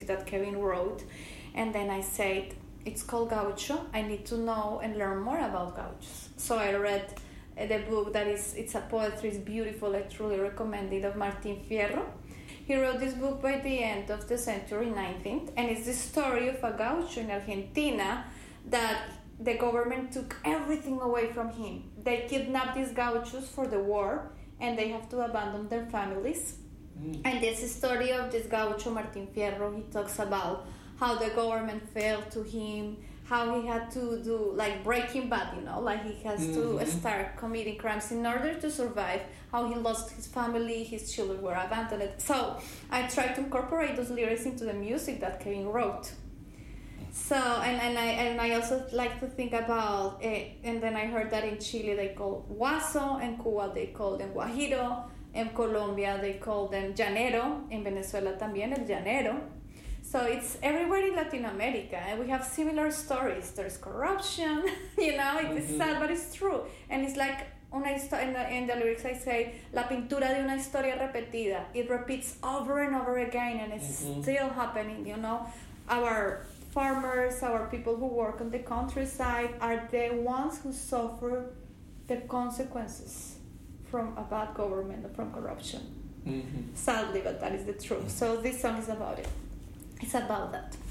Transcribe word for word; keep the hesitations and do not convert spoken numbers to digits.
that Kevin wrote. And then I said, it's called Gaucho. I need to know and learn more about gauchos. So I read uh, the book that is, it's a poetry, it's beautiful, I truly recommend it, of Martín Fierro. He wrote this book by the end of the century, nineteenth, and it's the story of a gaucho in Argentina that the government took everything away from him. They kidnapped these gauchos for the war, and they have to abandon their families. Mm. And this is the story of this gaucho, Martín Fierro. He talks about how the government failed to him, how he had to do, like, Breaking Bad, you know, like he has mm-hmm. to start committing crimes in order to survive, how he lost his family, his children were abandoned. So I tried to incorporate those lyrics into the music that Kevin wrote. So, and, and I and I also like to think about, uh, and then I heard that in Chile they call Guaso, in Cuba they call them Guajiro, in Colombia they call them Llanero, in Venezuela también el Llanero. So it's everywhere in Latin America, and we have similar stories. There's corruption, you know, it's mm-hmm. sad, but it's true. And it's like, una histo- in, the, in the lyrics I say, la pintura de una historia repetida. It repeats over and over again, and it's mm-hmm. still happening, you know. Our farmers, our people who work on the countryside are the ones who suffer the consequences from a bad government or from corruption. Mm-hmm. Sadly, but that is the truth. So this song is about it. It's about that.